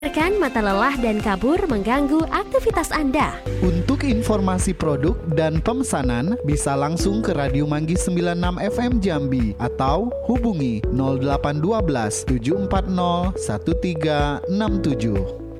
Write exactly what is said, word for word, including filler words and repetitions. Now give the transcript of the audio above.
Biarkan mata lelah dan kabur mengganggu aktivitas Anda. Untuk informasi produk dan pemesanan bisa langsung ke Radio Manggis sembilan puluh enam F M Jambi atau hubungi nol delapan satu dua tujuh empat nol satu tiga enam tujuh.